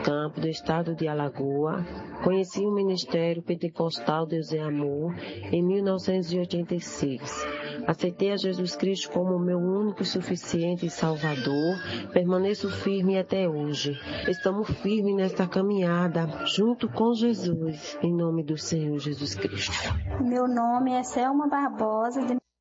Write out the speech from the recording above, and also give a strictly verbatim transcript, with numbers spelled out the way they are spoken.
Campos, do estado de Alagoas. Conheci o Ministério Pentecostal Deus é Amor em mil novecentos e oitenta e seis. Aceitei a Jesus Cristo como meu único e suficiente Salvador. Permaneço firme até hoje. Estamos firmes nesta caminhada, junto com Jesus, em nome do Senhor Jesus Cristo. Meu nome é Selma Barbosa, de